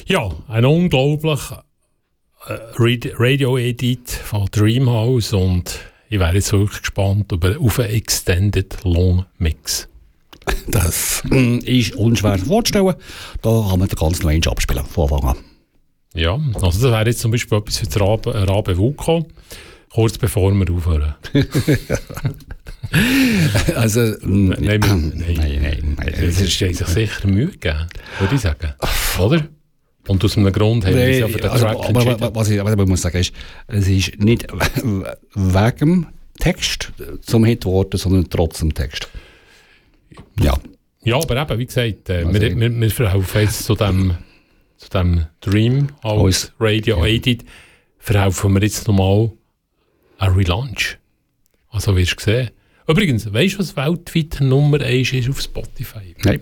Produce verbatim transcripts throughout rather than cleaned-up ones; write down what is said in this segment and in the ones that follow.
Ja, ein unglaublich äh, Radio-Edit von Dreamhouse und ich wäre jetzt wirklich gespannt über, auf einen Extended Long Mix. Das mm, ist unschwer vorzustellen. Da kann man den ganzen Range abspielen, von Anfang an. Ja, also das wäre jetzt zum Beispiel etwas für Rabe, Rabe Vuko, kurz bevor wir aufhören. also, mm, nein, nein, nein, nein, nein, nein. Das ist sich sicher Mühe gegeben, würde ich sagen. Oder? Und aus einem Grund haben wir uns ja für den also, Track aber, entschieden. was ich, was ich muss sagen ist, es ist nicht wegen dem Text zum Hit geworden, sondern trotz dem Text. Ja. Ja, aber eben, wie gesagt, äh, also wir, wir, wir verhelfen jetzt zu dem, zu dem Dreamhouse Radio ja. Edit, verhelfen wir jetzt nochmal ein Relaunch. Also, wie hast du gesehen. Übrigens, weißt du, was weltweit Nummer eins ist auf Spotify? Nein.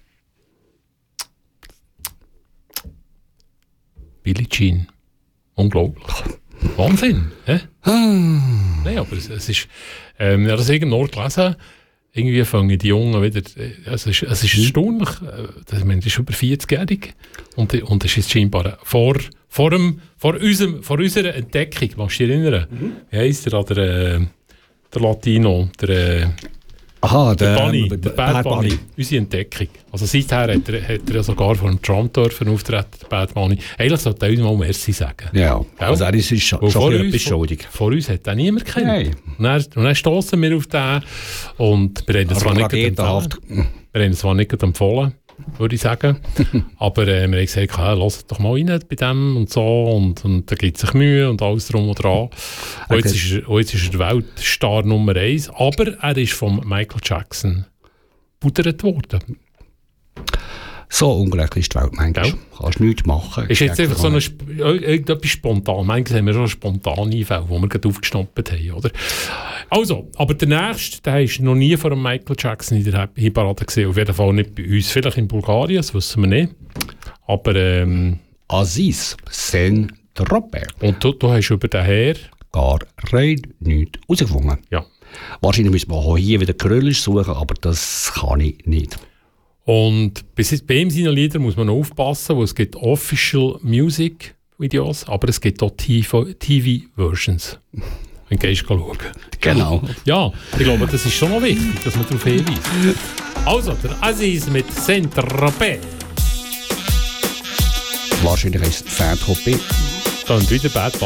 Billie Jean. Unglaublich. Wahnsinn. Hä? Nein, aber es, es ist, ähm, ich habe das irgendwo gelesen, irgendwie fangen die Jungen wieder, es ist, es ist erstaunlich, ich meine, das ist über vierzig-jährig und, und das ist scheinbar vor, vor, dem, vor, unserem, vor unserer Entdeckung, kannst du dich erinnern? Mhm. Wie heisst der, der, der Latino, der, Aha, der, der Bunny, der, der Bad, Bad Bunny, Bunny, unsere Entdeckung. Also seither hat er, hat er sogar vor dem Trump dürfen auftreten, der Bad Bunny. Eigentlich sollte er uns mal Merci sagen. Ja, also er ist schon, schon etwas schuldig. Vor, vor uns hat er niemand gekannt. Nein. Und dann, und dann stossen wir auf den und wir haben das zwar nicht empfohlen. Wir haben es zwar nicht empfohlen, würde ich sagen. Aber äh, wir haben gesagt, ja, lasst doch mal rein bei dem und so und, und da gibt es sich Mühe und alles drum und dran. Und jetzt, ist er, und jetzt ist er der Weltstar Nummer eins, aber er ist von Michael Jackson buttert worden. So ungerecht ist die Welt manchmal. Ja. Kannst du nichts machen. Ist jetzt einfach so eine, irgendetwas spontan. Manchmal haben wir schon einen spontanen Einfall, wo wir gerade aufgestoppt haben, oder? Also, aber der nächste, der ist noch nie von Michael Jackson in der Hitparade gesehen. Auf jeden Fall nicht bei uns. Vielleicht in Bulgarien, das wissen wir nicht. Aber, ähm... Aziz Sen Troppe. Und du, du hast über den her... Gar rein nichts herausgefunden. Ja. Wahrscheinlich müssen wir auch hier wieder Kröllisch suchen, aber das kann ich nicht. Und bis bei ihm seinen Liedern muss man noch aufpassen, weil es gibt Official Music Videos, aber es gibt auch T V-Versions. Wenn du schauen. Genau. Ja, ich glaube, das ist schon noch wichtig, dass man darauf hinweist. Also, der Aziz mit Saint-Tropez. Wahrscheinlich ist es Saint-Tropez. Dann wieder Bad Bunny.